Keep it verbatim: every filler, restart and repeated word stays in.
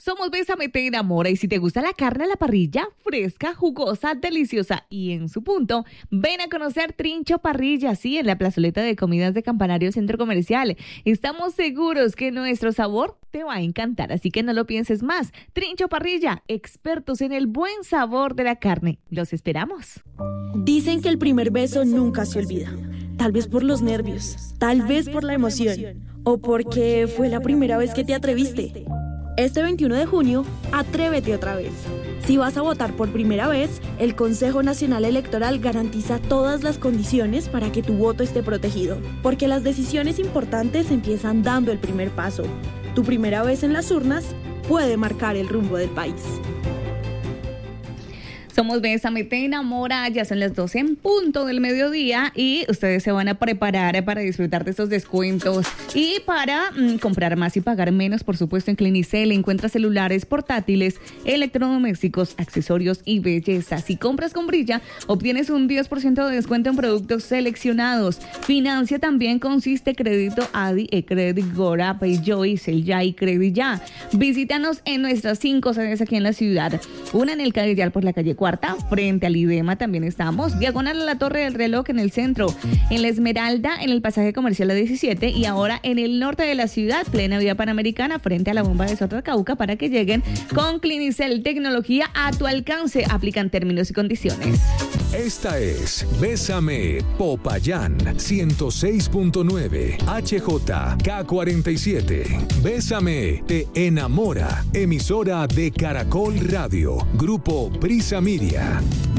Somos Bésame Te Enamora y si te gusta la carne a la parrilla, fresca, jugosa, deliciosa y en su punto, ven a conocer Trincho Parrilla, sí, en la plazoleta de comidas de Campanario Centro Comercial. Estamos seguros que nuestro sabor te va a encantar, así que no lo pienses más. Trincho Parrilla, expertos en el buen sabor de la carne. Los esperamos. Dicen que el primer beso nunca se olvida. Tal vez por los nervios, tal vez por la emoción, o porque fue la primera vez que te atreviste. Este veintiuno de junio, atrévete otra vez. Si vas a votar por primera vez, el Consejo Nacional Electoral garantiza todas las condiciones para que tu voto esté protegido, porque las decisiones importantes empiezan dando el primer paso. Tu primera vez en las urnas puede marcar el rumbo del país. Somos Bésame Te Enamora, ya son las doce en punto del mediodía y ustedes se van a preparar para disfrutar de estos descuentos y para mmm, comprar más y pagar menos, por supuesto, en Clinicel. Encuentra celulares, portátiles, electrodomésticos, accesorios y belleza. Si compras con Brilla, obtienes un diez por ciento de descuento en productos seleccionados. Financia también consiste crédito Adi, eCredit, Gora, Payjoy, Selya y Credit Ya. Visítanos en nuestras cinco sedes aquí en la ciudad. Una en el Cadillal por la calle Cuarta, frente al IDEMA también estamos, diagonal a la Torre del Reloj en el centro, en la Esmeralda en el pasaje comercial A diecisiete y ahora en el norte de la ciudad, plena vía Panamericana, frente a la bomba de Soto Cauca, para que lleguen con Clinicel, tecnología a tu alcance, aplican términos y condiciones. Esta es Bésame Popayán ciento seis punto nueve H J K cuarenta y siete. Bésame Te Enamora, emisora de Caracol Radio, Grupo Prisa Media.